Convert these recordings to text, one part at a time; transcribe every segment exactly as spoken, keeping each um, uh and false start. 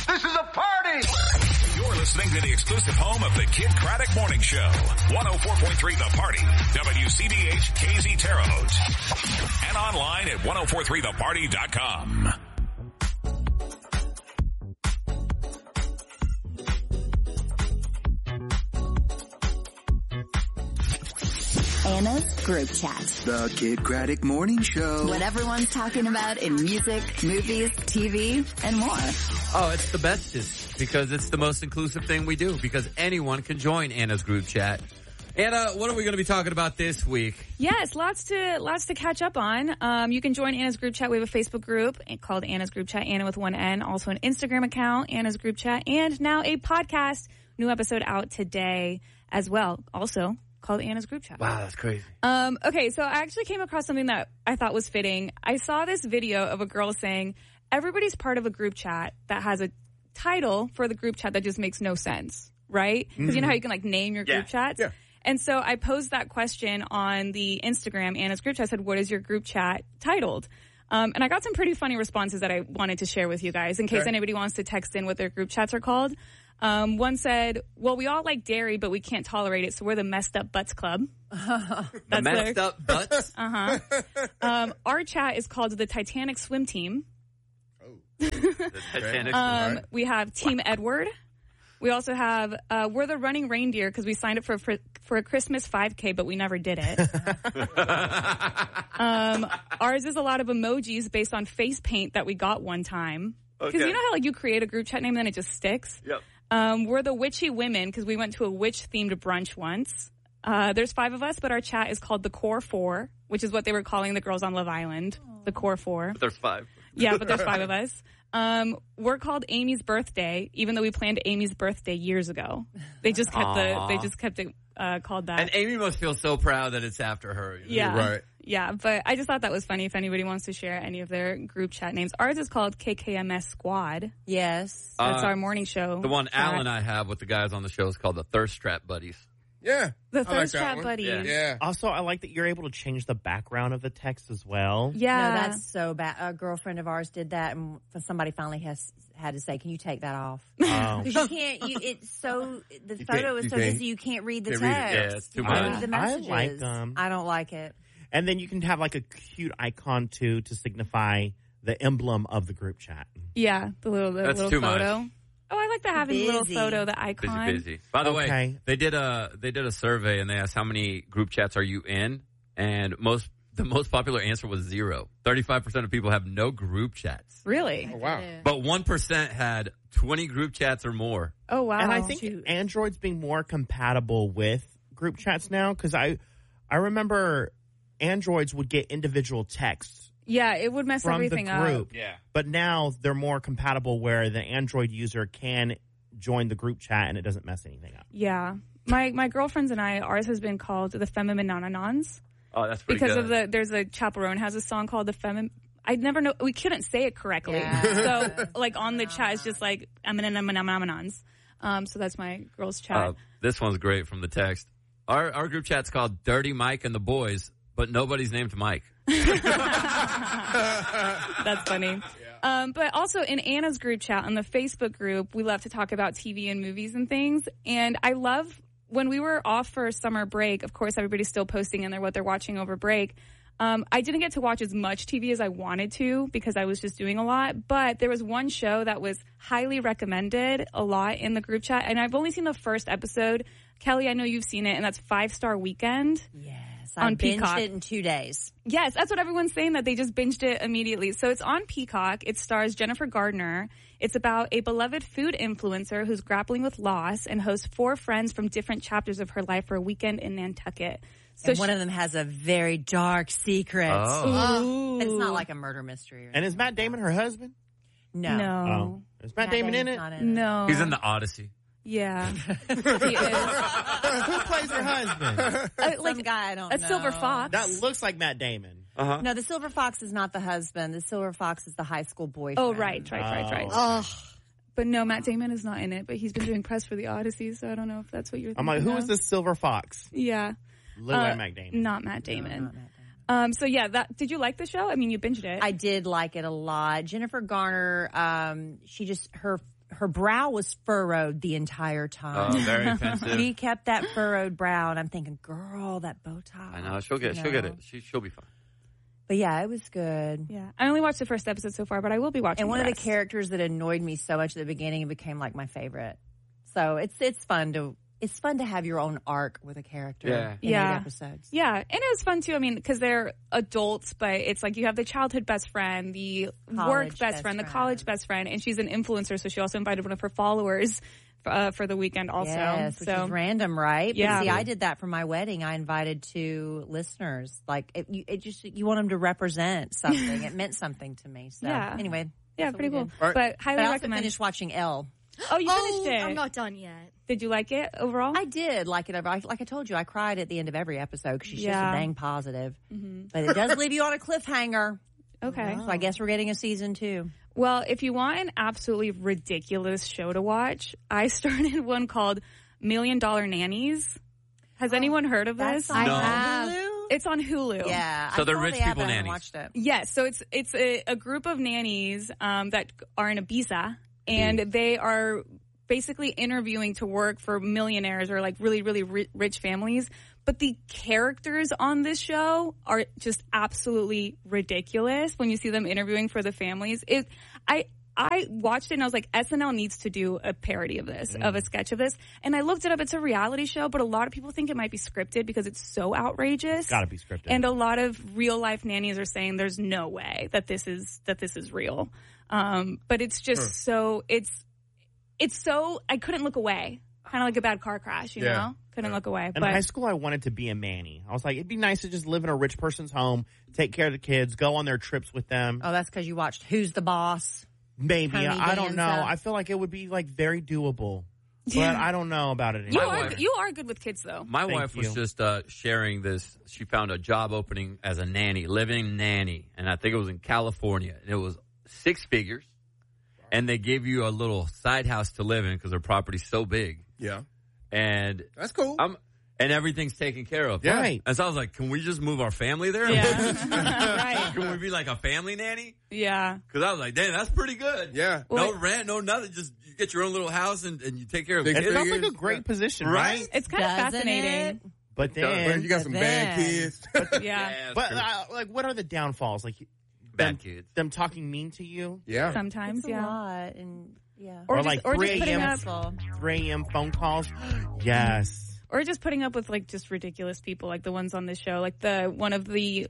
This is a party! You're listening to the exclusive home of the Kid Craddock Morning Show. one oh four point three The Party. W C B H K Z Terre Haute. And online at ten forty-three the party dot com. Anna's Group Chat. The Kid Craddock Morning Show. What everyone's talking about in music, movies, T V, and more. Oh, it's the bestest because it's the most inclusive thing we do because anyone can join Anna's Group Chat. Anna, what are we going to be talking about this week? Yes, lots to lots to catch up on. Um, you can join Anna's Group Chat. We have a Facebook group called Anna's Group Chat, Anna with one N. Also an Instagram account, Anna's Group Chat. And now a podcast. New episode out today as well. Also called Anna's Group Chat. Wow, that's crazy. Um, okay, so I actually came across something that I thought was fitting. I saw this video of a girl saying, everybody's part of a group chat that has a title for the group chat that just makes no sense, right? Because mm-hmm. you know how you can like name your yeah. group chats? Yeah. And so I posed that question on the Instagram, Anna's Group Chat. I said, what is your group chat titled? Um, and I got some pretty funny responses that I wanted to share with you guys in case okay. anybody wants to text in what their group chats are called. Um, one said, well, we all like dairy, but we can't tolerate it, so we're the Messed Up Butts Club. That's the Messed their... Up Butts? Uh-huh. Um, our chat is called the Titanic Swim Team. Oh. The Titanic um, Swim We have Team wow. Edward. We also have, uh, we're the Running Reindeer because we signed up for, for for a Christmas five K, but we never did it. um, ours is a lot of emojis based on face paint that we got one time. Because okay. you know how like you create a group chat name and then it just sticks? Yep. Um, we're the Witchy Women because we went to a witch-themed brunch once. Uh, there's five of us, but our chat is called the Core Four, which is what they were calling the girls on Love Island. Aww. The Core Four. But there's five. Yeah, but there's five of us. Um, we're called Amy's Birthday, even though we planned Amy's birthday years ago. They just kept Aww. the, they just kept it, uh, called that. And Amy must feel so proud that it's after her. You know? Yeah. Right. Yeah, but I just thought that was funny if anybody wants to share any of their group chat names. Ours is called K K M S Squad. Yes. That's uh, our morning show. The one chat. Al and I have with the guys on the show is called the Thirst Trap Buddies. Yeah. The I Thirst like Trap one. Buddies. Yeah. Yeah. Also, I like that you're able to change the background of the text as well. Yeah. No, that's so bad. A girlfriend of ours did that, and somebody finally has had to say, "Can you take that off?" Oh. Because you can't. You, it's so the You photo can't- is you so can't- busy you can't read the can't read it. text. Yeah, it's too You much. can't read the I messages. like them. I don't like it. And then you can have like a cute icon too to signify the emblem of the group chat. Yeah, the little the That's little too photo. much. Oh, I like the having the little Busy. photo, the icon. Busy, busy. By the Okay. way, they did a they did a survey and they asked how many group chats are you in, and most the most popular answer was zero. Thirty-five percent of people have no group chats, Really? Oh, wow. but one percent had twenty group chats or more. Oh, wow. And I think Shoot. Android's being more compatible with group chats now because I, I remember Androids would get individual texts Yeah, it would mess from everything the group. up. Yeah. But now they're more compatible where the Android user can join the group chat and it doesn't mess anything up. Yeah. My my girlfriends and I, ours has been called the Feminanons Oh, that's pretty because good. of the, there's a, Chaperone has a song called the Femin, I never know, we couldn't say it correctly. Yeah. So, like, on the chat, it's just like, Feminanons. Um, so that's my girl's chat. Uh, this one's great from the text. Our our group chat's called Dirty Mike and the Boys, but nobody's named Mike. That's funny. Um, but also in Anna's group chat, on the Facebook group, we love to talk about T V and movies and things. And I love when we were off for summer break, of course, everybody's still posting in there what they're watching over break. Um, I didn't get to watch as much T V as I wanted to because I was just doing a lot. But there was one show that was highly recommended a lot in the group chat. And I've only seen the first episode. Kelly, I know you've seen it, and that's Five Star Weekend. Yes, on I binged Peacock. it in two days. Yes, that's what everyone's saying, that they just binged it immediately. So it's on Peacock. It stars Jennifer Gardner. It's about a beloved food influencer who's grappling with loss and hosts four friends from different chapters of her life for a weekend in Nantucket. So and one she, of them has a very dark secret. Oh. Ooh. It's not like a murder mystery. Or And is Matt Damon her husband? no. No. Oh. Is Matt, Matt Damon in Damon's it? not in it. No. He's in the Odyssey. Yeah. he is. Who plays her husband? Uh, Some like guy I don't a know. silver fox. That looks like Matt Damon. Uh-huh. No, the silver fox is not the husband. The silver fox is the high school boyfriend. Oh, right, right, right, right. Oh, But no, Matt Damon is not in it, but he's been doing press for the Odyssey, so I don't know if that's what you're I'm thinking like, who of. is this silver fox? Yeah. Look Uh, like Matt Damon. Not Matt Damon. not Matt Damon. Um, so yeah, that, did you like the show? I mean, you binged it. I did like it a lot. Jennifer Garner, um, she just her her brow was furrowed the entire time. Oh, very offensive. She kept that furrowed brow, and I'm thinking, girl, that Botox. I know she'll get you she'll get know? it. She she'll be fine. But yeah, it was good. Yeah, I only watched the first episode so far, but I will be watching. And one the of the rest. characters that annoyed me so much at the beginning became like my favorite. So it's it's fun to it's fun to have your own arc with a character. Yeah. in Yeah. eight episodes. Yeah, and it was fun too. I mean, because they're adults, but it's like you have the childhood best friend, the College work best, best friend, the friend. college best friend, and she's an influencer, so she also invited one of her followers uh, for the weekend. Also, Yes, which so is random, right? Yeah. But see, I did that for my wedding. I invited two listeners. Like it, you, it just you want them to represent something. It meant something to me. So Yeah. anyway, yeah, that's what pretty we cool. did. Right. But highly But I also recommend. finished watching Elle. Oh, you Oh, finished it. I'm not done yet. Did you like it overall? I did like it. I- Like I told you, I cried at the end of every episode because she's Yeah. just so dang positive. But it does leave you on a cliffhanger. Okay. So I guess we're getting a season two. Well, if you want an absolutely ridiculous show to watch, I started one called Million Dollar Nannies. Has anyone heard of this? That's No. on have. Hulu? It's on Hulu. Yeah. So I they're saw rich the app, people but I haven't nannies. watched it. Yes, so it's it's a, a group of nannies um, that are in Ibiza, and they are basically interviewing to work for millionaires or like really, really ri- rich families. But the characters on this show are just absolutely ridiculous when you see them interviewing for the families. It, I, I watched it and I was like, S N L needs to do a parody of this, of a sketch of this. And I looked it up. It's a reality show, but a lot of people think it might be scripted because it's so outrageous. Got to be scripted. And a lot of real life nannies are saying there's no way that this is that this is real. Um, but it's just so it's it's so I couldn't look away. Kind of like a bad car crash, you Yeah. know? Couldn't look away. in but high school, I wanted to be a nanny. I was like, it'd be nice to just live in a rich person's home, take care of the kids, go on their trips with them. Oh, that's because you watched Who's the Boss? Maybe. Tony I don't know. Danza. I feel like it would be like very doable. But Yeah. I don't know about it you anymore. are wife- you are good with kids though. My Thank wife was you. just uh, sharing this. She found a job opening as a nanny, living nanny, and I think it was in California. And it was six figures, and they gave you a little side house to live in because their property's so big. Yeah. And That's cool. I'm and everything's taken care of. Yeah. Right. And so I was like, can we just move our family there? Yeah. Right. Can we be like a family nanny? Yeah. Because I was like, damn, that's pretty good. Yeah. No Well, rent, no nothing. Just you get your own little house and, and you take care of Big It kids. sounds like a figures. great position, Right? right? It's kind of Doesn't fascinating. But Well, then, you got some bad then- kids. Yeah. Yeah, that's but true. uh, like, what are the downfalls? Like, Bad them, kids. them talking mean to you, yeah. Sometimes, It's a yeah. lot. And yeah. Or, Or just, like or just three putting a.m. up Stressful. three a.m. phone calls. Yes. or just putting up with like just ridiculous people like the ones on this show, like the one of the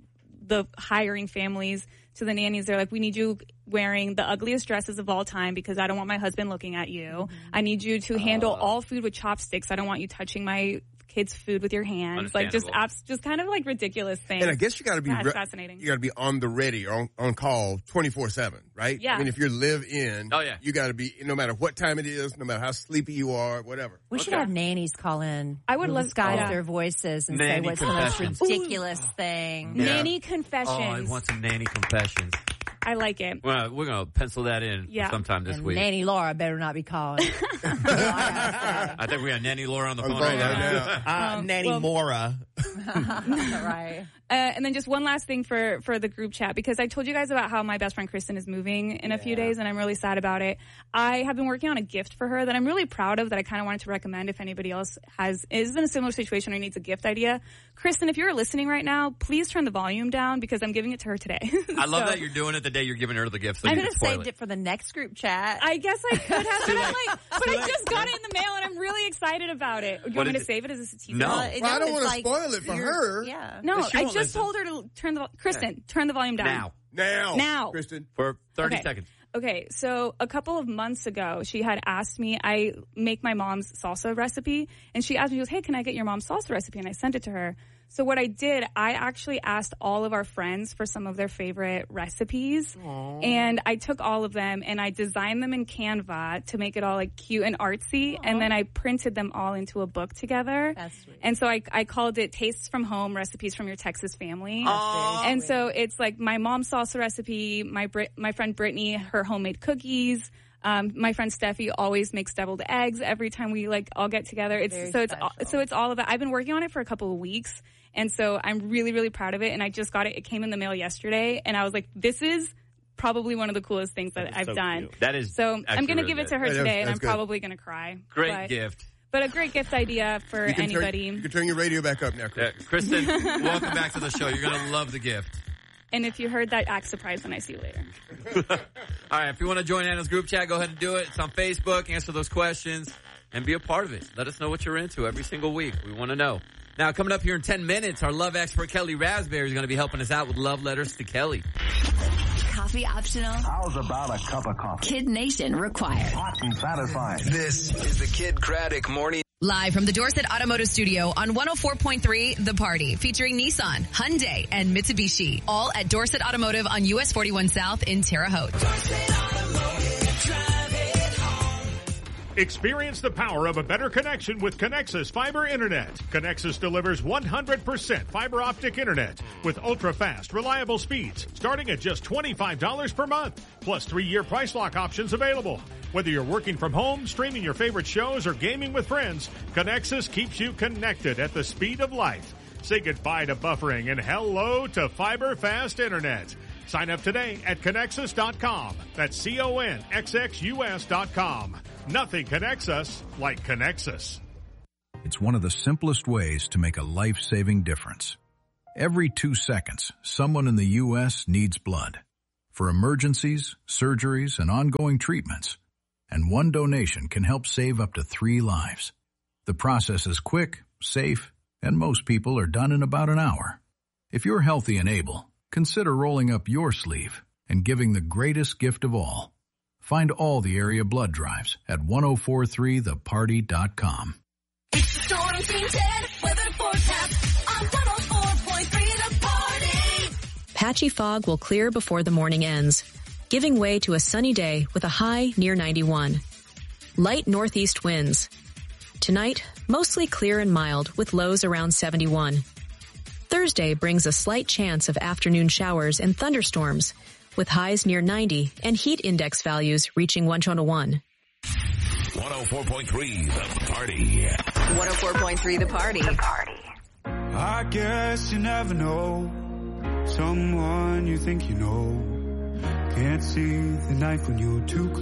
the hiring families to the nannies. They're like, we need you wearing the ugliest dresses of all time because I don't want my husband looking at you. Mm-hmm. I need you to handle Uh. all food with chopsticks. I don't want you touching my kids' food with your hands. Like just Understandable. abs- just kind of like ridiculous things. And I guess you got to be That's re- fascinating. You got to be on the ready or on, on call twenty-four seven, right? Yeah. I mean, if you're live in, Oh, yeah. you got to be no matter what time it is, no matter how sleepy you are, whatever. We should Okay. have nannies call in. I would We'll love- disguise yeah. their voices and Nanny say what's the most confessions. ridiculous thing. Yeah. Nanny Oh, I confessions. want some nanny confessions. I like it. Well, we're going to pencil that in Yeah. for sometime this And week. Nanny Laura better not be calling. That's all I gotta I think we have Nanny Laura on the On the phone phone right right now. now. Uh, Um, Nanny well- Mora. say. Right. Uh, and then just one last thing for, for the group chat, because I told you guys about how my best friend Kristen is moving in a few days, and I'm really sad about it. I have been working on a gift for her that I'm really proud of, that I kind of wanted to recommend if anybody else has is in a similar situation or needs a gift idea. Kristen, if you're listening right now, please turn the volume down because I'm giving it to her today. I love So, that you're doing it the day you're giving her the gift. So I you could can have spoil saved it. it. for the next group chat. I guess I could have, but, I'm like, but I just got it in the mail and I'm really excited about it. You What want me is to it? save it as a teaser? No. Uh, Well, I don't it's wanna like spoil it for you're- her. Yeah. No, She I won't just listen. told her to turn the Kristen, turn the volume down. Now. Now. Now. Kristen. For thirty Okay. seconds. Okay, so a couple of months ago, she had asked me, I make my mom's salsa recipe, and she asked me, she goes, hey, can I get your mom's salsa recipe? And I sent it to her. So what I did, I actually asked all of our friends for some of their favorite recipes, and I took all of them and I designed them in Canva to make it all like cute and artsy, and then I printed them all into a book together. That's sweet. And so I, I called it Tastes from Home, Recipes from Your Texas Family. Oh. And so it's like my mom's salsa recipe, my Brit- my friend Brittany, her homemade cookies. Um, my friend Steffi always makes deviled eggs every time we like all get together. It's Very so it's all, special. so it's all of it. I've been working on it for a couple of weeks, and so I'm really really proud of it. And I just got it. It came in the mail yesterday, and I was like, this is probably one of the coolest things that, That is I've so done. cute. That is So I'm actually going to really give it good. to her Yeah, that's- today, and that's I'm good. probably going to cry. Great but, gift. But a great gift idea for You can anybody. Turn, you can turn your radio back up now, Yeah, Chris. Kristen, welcome back to the show. You're going to love the gift. And if you heard that, act surprised when I see you later. All right, if you want to join Anna's group chat, go ahead and do it. It's on Facebook. Answer those questions and be a part of it. Let us know what you're into every single week. We want to know. Now, coming up here in ten minutes, our love expert, Kelly Raspberry, is going to be helping us out with love letters to Kelly. Coffee optional. How's about a cup of coffee? Kid Nation required. Hot and satisfying. This is the Kid Craddock Morning. Live from the Dorset Automotive Studio on one oh four point three The Party, featuring Nissan, Hyundai, and Mitsubishi. All at Dorset Automotive on U S forty-one South in Terre Haute. Experience the power of a better connection with Connexus Fiber Internet. Connexus delivers one hundred percent fiber optic internet with ultra-fast, reliable speeds starting at just twenty-five dollars per month, plus three-year price lock options available. Whether you're working from home, streaming your favorite shows, or gaming with friends, Connexus keeps you connected at the speed of life. Say goodbye to buffering and hello to fiber fast internet. Sign up today at Connexus dot com. That's C O N X X U S dot com. Nothing connects us like Connexus. It's one of the simplest ways to make a life-saving difference. Every two seconds, someone in the U S needs blood for emergencies, surgeries, and ongoing treatments. And one donation can help save up to three lives. The process is quick, safe, and most people are done in about an hour. If you're healthy and able, consider rolling up your sleeve and giving the greatest gift of all. Find all the area blood drives at ten forty-three the party dot com. Storm Team ten weather forecast on one oh four point three The Party. Patchy fog will clear before the morning ends, giving way to a sunny day with a high near ninety-one. Light northeast winds. Tonight, mostly clear and mild with lows around seventy-one. Thursday brings a slight chance of afternoon showers and thunderstorms with highs near ninety and heat index values reaching one twenty-one. one oh four point three The Party. one oh four point three The Party. The Party. I guess you never know someone you think you know. Can't see the knife when you're too close.